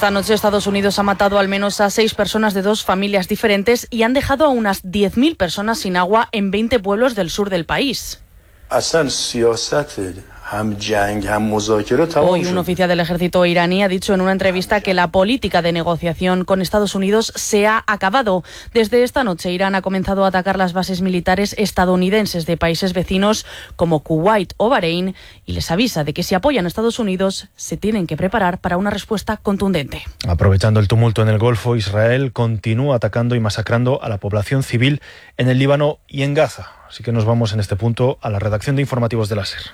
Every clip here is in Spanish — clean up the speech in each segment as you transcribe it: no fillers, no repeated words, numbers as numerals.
Esta noche Estados Unidos ha matado al menos a 6 personas de 2 familias diferentes y han dejado a unas 10.000 personas sin agua en 20 pueblos del sur del país. Hoy un oficial del ejército iraní ha dicho en una entrevista que la política de negociación con Estados Unidos se ha acabado. Desde esta noche Irán ha comenzado a atacar las bases militares estadounidenses de países vecinos como Kuwait o Bahrein y les avisa de que si apoyan a Estados Unidos se tienen que preparar para una respuesta contundente. Aprovechando el tumulto en el Golfo, Israel continúa atacando y masacrando a la población civil en el Líbano y en Gaza. Así que nos vamos en este punto a la redacción de informativos de la SER.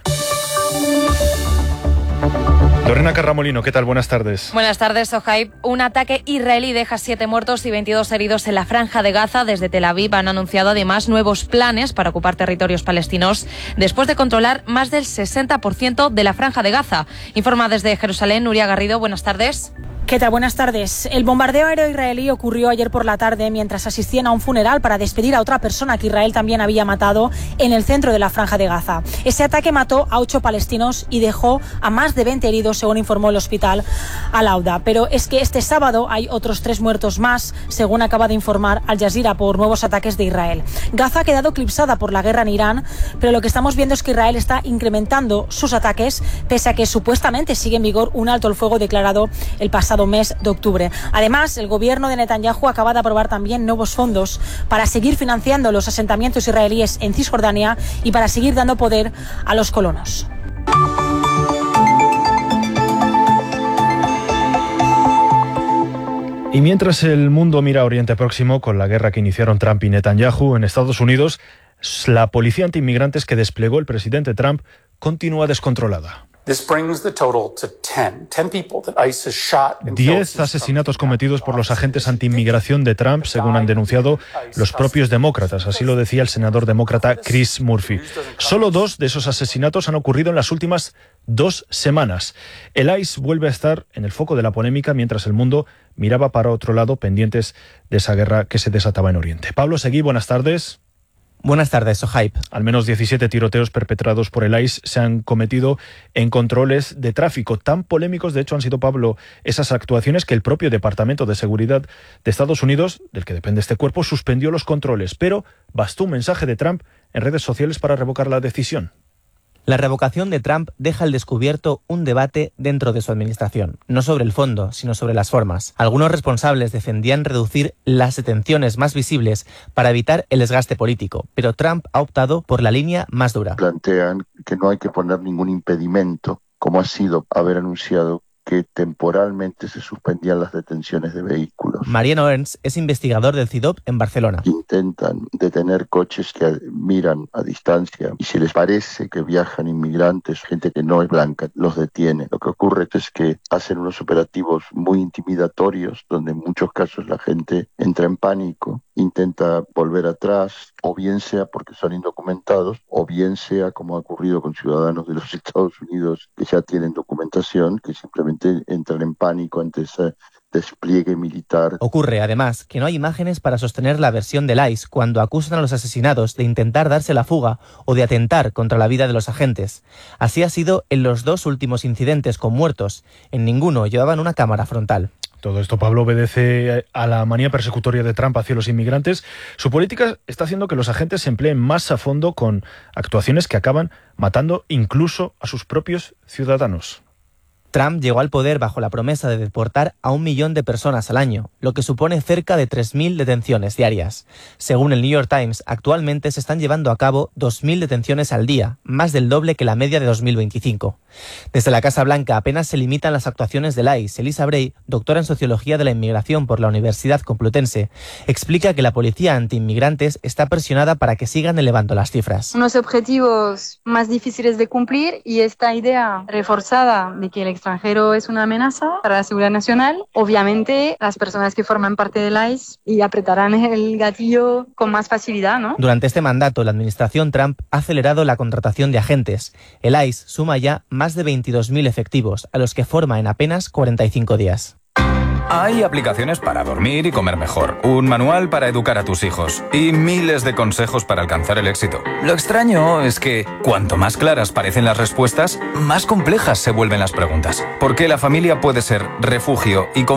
Lorena Carramolino, ¿qué tal? Buenas tardes. Buenas tardes, Sohaib. Un ataque israelí deja 7 muertos y 22 heridos en la Franja de Gaza. Desde Tel Aviv han anunciado además nuevos planes para ocupar territorios palestinos después de controlar más del 60% de la Franja de Gaza. Informa desde Jerusalén, Nuria Garrido. Buenas tardes. ¿Qué tal? Buenas tardes. El bombardeo aéreo israelí ocurrió ayer por la tarde mientras asistían a un funeral para despedir a otra persona que Israel también había matado en el centro de la Franja de Gaza. Ese ataque mató a 8 palestinos y dejó a más de 20 heridos, según informó el hospital Al-Auda. Pero es que este sábado hay otros 3 muertos más, según acaba de informar Al Jazeera, por nuevos ataques de Israel. Gaza ha quedado eclipsada por la guerra en Irán, pero lo que estamos viendo es que Israel está incrementando sus ataques, pese a que supuestamente sigue en vigor un alto el fuego declarado el pasado mes de octubre. Además, el gobierno de Netanyahu acaba de aprobar también nuevos fondos para seguir financiando los asentamientos israelíes en Cisjordania y para seguir dando poder a los colonos. Y mientras el mundo mira a Oriente Próximo con la guerra que iniciaron Trump y Netanyahu, en Estados Unidos, la policía antiinmigrantes que desplegó el presidente Trump continúa descontrolada. 10 asesinatos cometidos por los agentes antiinmigración de Trump, según han denunciado los propios demócratas. Así lo decía el senador demócrata Chris Murphy. Solo 2 de esos asesinatos han ocurrido en las últimas 2 semanas. El ICE vuelve a estar en el foco de la polémica mientras el mundo miraba para otro lado, pendientes de esa guerra que se desataba en Oriente. Pablo Seguí, buenas tardes. Buenas tardes, Sohaib. Al menos 17 tiroteos perpetrados por el ICE se han cometido en controles de tráfico. Tan polémicos, de hecho, han sido, Pablo, esas actuaciones que el propio Departamento de Seguridad de Estados Unidos, del que depende este cuerpo, suspendió los controles. Pero bastó un mensaje de Trump en redes sociales para revocar la decisión. La revocación de Trump deja al descubierto un debate dentro de su administración, no sobre el fondo, sino sobre las formas. Algunos responsables defendían reducir las detenciones más visibles para evitar el desgaste político, pero Trump ha optado por la línea más dura. Plantean que no hay que poner ningún impedimento, como ha sido haber anunciado que temporalmente se suspendían las detenciones de vehículos. Mariano Ernst es investigador del CIDOB en Barcelona. Intentan detener coches que miran a distancia y si les parece que viajan inmigrantes, gente que no es blanca, los detiene. Lo que ocurre es que hacen unos operativos muy intimidatorios donde en muchos casos la gente entra en pánico, intenta volver atrás, o bien sea porque son indocumentados, o bien sea como ha ocurrido con ciudadanos de los Estados Unidos que ya tienen documentación, que simplemente entran en pánico ante ese despliegue militar. Ocurre, además, que no hay imágenes para sostener la versión del ICE cuando acusan a los asesinados de intentar darse la fuga o de atentar contra la vida de los agentes. Así ha sido en los 2 últimos incidentes con muertos. En ninguno llevaban una cámara frontal. Todo esto, Pablo, obedece a la manía persecutoria de Trump hacia los inmigrantes. Su política está haciendo que los agentes se empleen más a fondo con actuaciones que acaban matando incluso a sus propios ciudadanos. Trump llegó al poder bajo la promesa de deportar a 1 millón de personas al año, lo que supone cerca de 3.000 detenciones diarias. Según el New York Times, actualmente se están llevando a cabo 2.000 detenciones al día, más del doble que la media de 2025. Desde la Casa Blanca apenas se limitan las actuaciones del ICE. Elisa Bray, doctora en Sociología de la Inmigración por la Universidad Complutense, explica que la policía antiinmigrantes está presionada para que sigan elevando las cifras. Unos objetivos más difíciles de cumplir y esta idea reforzada de que el extranjero es una amenaza para la seguridad nacional, obviamente las personas que forman parte del ICE y apretarán el gatillo con más facilidad, ¿no? Durante este mandato, la administración Trump ha acelerado la contratación de agentes. El ICE suma ya más de 22.000 efectivos, a los que forma en apenas 45 días. Hay aplicaciones para dormir y comer mejor, un manual para educar a tus hijos y miles de consejos para alcanzar el éxito. Lo extraño es que cuanto más claras parecen las respuestas, más complejas se vuelven las preguntas. ¿Por qué la familia puede ser refugio y